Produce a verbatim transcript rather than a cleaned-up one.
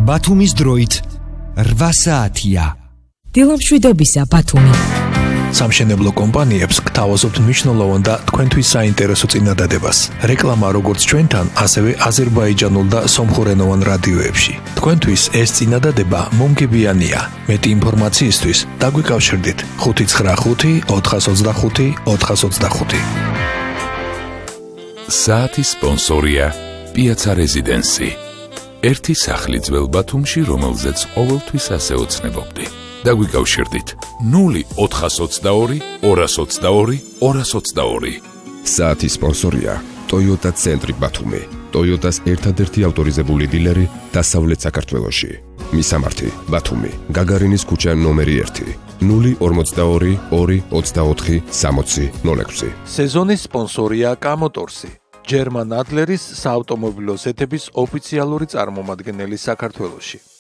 ბათუმის დროით რვა საათია. დილამშვიდობისა ბათუმი. სამშენებლო კომპანიებს გთავაზობთ მნიშვნელოვან და თქვენთვის საინტერესო წინადადებას. რეკლამა როგორც ჩვენთან, ასევე აზერბაიჯანულ და სომხურენოვან რადიოებში. თქვენთვის ეს წინადადება მომგებიანია. მეტი ინფორმაციისთვის დაგვიკავშირდით ხუთი ცხრა ხუთი ოთხას ოცდახუთი ოთხას ოცდახუთი. საათის სპონსორია პიაცა რეზიდენსი. ერთი სახლი ძველ ბათუმში, რომელზეც ყოველთვის ასე ოცნებობდი. დაგვიკავშირდით ნული ოთხას ოცდაორი ორას ოცდაორი ორას ოცდაორი. საათის სპონსორია Toyota ცენტრი ბათუმი. Toyotas ერთადერთი ავტორიზებული დილერი დასავლეთ საქართველოში. მისამართი ბათუმი, გაგარინის ქუჩა ნომერი ერთი, ნული ორმოცდაორი ორი ოცდაოთხი სამოცი ნული ექვსი. სეზონის სპონსორია კამოტორსი. ჯერმან ადლერის საავტომობილო ზეთების ოფიციალური წარმომადგენელი საქართველოში.